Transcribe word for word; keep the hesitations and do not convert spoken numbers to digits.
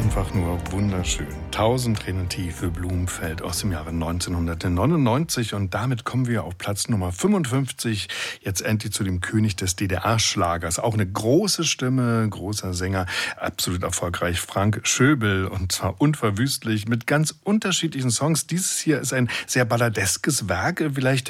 einfach nur wunderschön. Tausend Tränen tief für Blumenfeld aus dem Jahre neunzehnhundertneunundneunzig. Und damit kommen wir auf Platz Nummer fünfundfünfzig. Jetzt endlich zu dem König des D D R-Schlagers. Auch eine große Stimme, großer Sänger, absolut erfolgreich. Frank Schöbel, und zwar unverwüstlich mit ganz unterschiedlichen Songs. Dieses hier ist ein sehr balladeskes Werk. Vielleicht